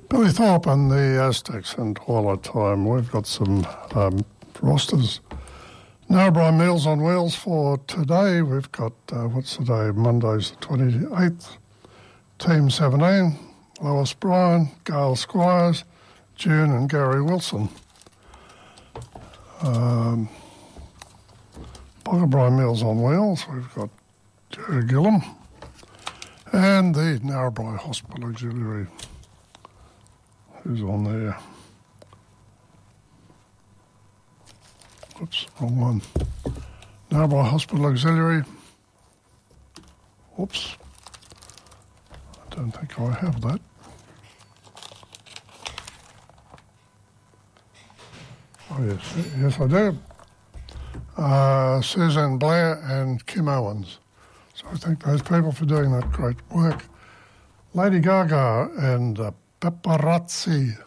Billy Thorpe and the Aztecs and Twilight Time. We've got some rosters. Narrabri Meals on Wheels for today. We've got, what's the day? Monday's the 28th. Team 17, Lois Bryan, Gail Squires, June and Gary Wilson. Boggabri Meals on Wheels, we've got Jerry Gillum. And the Narrabri Hospital Auxiliary. Who's on there? Oops, wrong one. Narrabri Hospital Auxiliary. Oops. I don't think I have that. Oh, yes I do. Suzanne Blair and Kim Owens. So I thank those people for doing that great work. Lady Gaga and Paparazzi